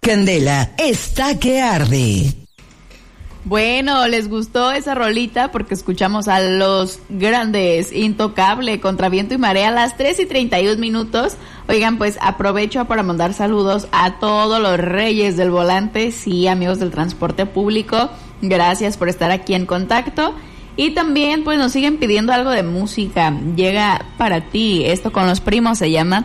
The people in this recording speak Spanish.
Candela está que arde. Bueno, ¿les gustó esa rolita? Porque escuchamos a los grandes, Intocable, Contra Viento y Marea a las 3:31. Oigan, pues aprovecho para mandar saludos a todos los reyes del volante, sí, amigos del transporte público, gracias por estar aquí en contacto. Y también pues nos siguen pidiendo algo de música, llega para ti, esto con Los Primos se llama